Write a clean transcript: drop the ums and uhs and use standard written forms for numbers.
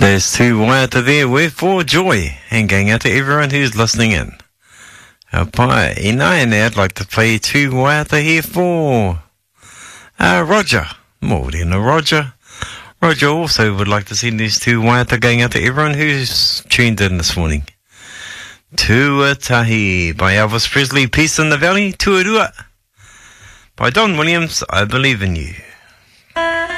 There's two waiata there, wherefore joy, and going out to everyone who's listening in. Pai, Ina, and I'd like to play two waiata here for Roger. Morena Roger. Roger also would like to send these two waiata going out to everyone who's tuned in this morning. Tuatahi by Elvis Presley, Peace in the Valley. Tuarua by Don Williams, I Believe in You.